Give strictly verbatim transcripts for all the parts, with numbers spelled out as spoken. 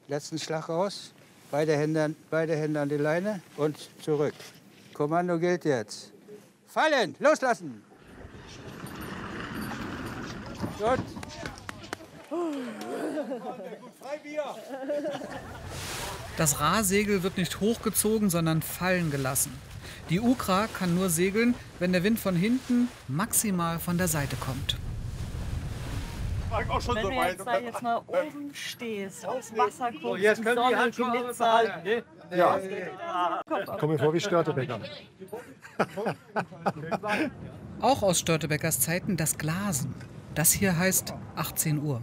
Letzten Schlag raus. Beide Hände, beide Hände an die Leine und zurück. Kommando gilt jetzt. Fallen, loslassen. Gut. Das Rahsegel wird nicht hochgezogen, sondern fallen gelassen. Die Ukra kann nur segeln, wenn der Wind von hinten, maximal von der Seite kommt. Auch schon Wenn so du weit. jetzt, sag ich jetzt mal oben stehst, aufs Wasser guckst, So, jetzt können die Sonne Handschuhe glitzert. ne? Ja. Komm mir vor wie Störtebecker. Auch aus Störtebeckers Zeiten das Glasen. Das hier heißt achtzehn Uhr.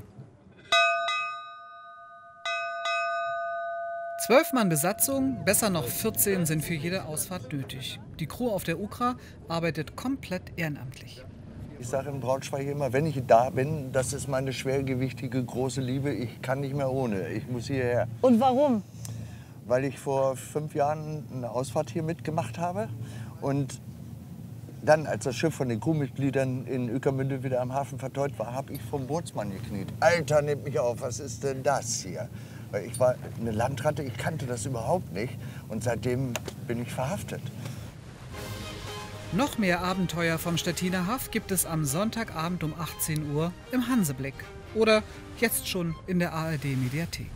Zwölf Mann Besatzung, besser noch vierzehn sind für jede Ausfahrt nötig. Die Crew auf der Ukra arbeitet komplett ehrenamtlich. Ich sage in Braunschweig immer, wenn ich da bin, das ist meine schwergewichtige große Liebe. Ich kann nicht mehr ohne. Ich muss hierher. Und warum? Weil ich vor fünf Jahren eine Ausfahrt hier mitgemacht habe. Und dann, als das Schiff von den Crewmitgliedern in Ueckermünde wieder am Hafen verteut war, habe ich vom Bootsmann gekniet. Alter, nehmt mich auf, was ist denn das hier? Weil ich war eine Landratte, ich kannte das überhaupt nicht. Und seitdem bin ich verhaftet. Noch mehr Abenteuer vom Stettiner Haff gibt es am Sonntagabend um achtzehn Uhr im Hanseblick. Oder jetzt schon in der A R D-Mediathek.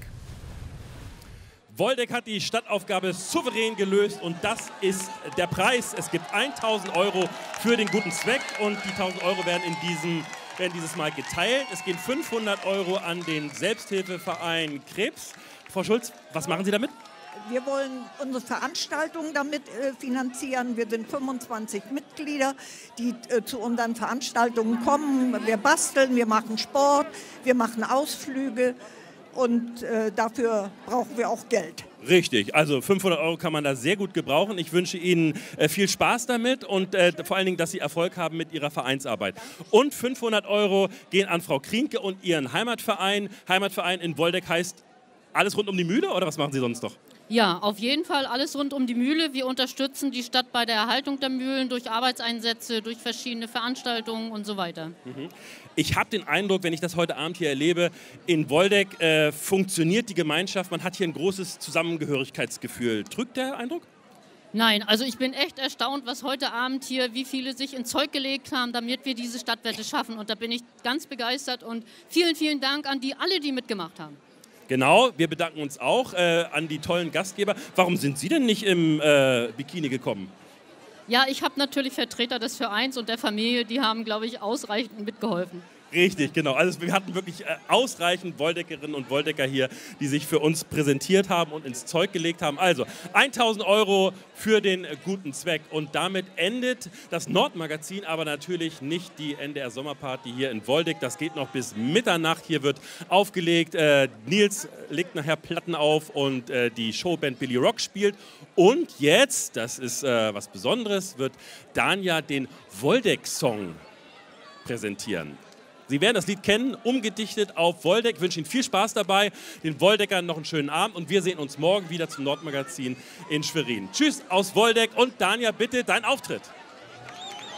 Woldeck hat die Stadtaufgabe souverän gelöst und das ist der Preis. Es gibt tausend Euro für den guten Zweck und die tausend Euro werden, in diesem, werden dieses Mal geteilt. Es gehen fünfhundert Euro an den Selbsthilfeverein Krebs. Frau Schulz, was machen Sie damit? Wir wollen unsere Veranstaltungen damit äh, finanzieren. Wir sind fünfundzwanzig Mitglieder, die äh, zu unseren Veranstaltungen kommen. Wir basteln, wir machen Sport, wir machen Ausflüge und äh, dafür brauchen wir auch Geld. Richtig, also fünfhundert Euro kann man da sehr gut gebrauchen. Ich wünsche Ihnen äh, viel Spaß damit und äh, vor allen Dingen, dass Sie Erfolg haben mit Ihrer Vereinsarbeit. Und fünfhundert Euro gehen an Frau Krienke und Ihren Heimatverein. Heimatverein in Woldeck heißt alles rund um die Mühle oder was machen Sie sonst noch? Ja, auf jeden Fall alles rund um die Mühle. Wir unterstützen die Stadt bei der Erhaltung der Mühlen durch Arbeitseinsätze, durch verschiedene Veranstaltungen und so weiter. Mhm. Ich habe den Eindruck, wenn ich das heute Abend hier erlebe, in Woldeck äh, funktioniert die Gemeinschaft. Man hat hier ein großes Zusammengehörigkeitsgefühl. Trügt der Eindruck? Nein, also ich bin echt erstaunt, was heute Abend hier, wie viele sich ins Zeug gelegt haben, damit wir diese Stadtwette schaffen. Und da bin ich ganz begeistert und vielen, vielen Dank an die alle, die mitgemacht haben. Genau, wir bedanken uns auch äh, an die tollen Gastgeber. Warum sind Sie denn nicht im äh, Bikini gekommen? Ja, ich habe natürlich Vertreter des Vereins und der Familie, die haben, glaube ich, ausreichend mitgeholfen. Richtig, genau. Also wir hatten wirklich äh, ausreichend Woldeckerinnen und Woldecker hier, die sich für uns präsentiert haben und ins Zeug gelegt haben. Also tausend Euro für den äh, guten Zweck. Und damit endet das Nordmagazin, aber natürlich nicht die N D R Sommerparty hier in Woldeck. Das geht noch bis Mitternacht. Hier wird aufgelegt. Äh, Nils legt nachher Platten auf und äh, die Showband Billy Rock spielt. Und jetzt, das ist äh, was Besonderes, wird Danja den Woldeck-Song präsentieren. Sie werden das Lied kennen, umgedichtet auf Woldeck. Ich wünsche Ihnen viel Spaß dabei, den Woldeckern noch einen schönen Abend und wir sehen uns morgen wieder zum Nordmagazin in Schwerin. Tschüss aus Woldeck und Danja, bitte dein Auftritt.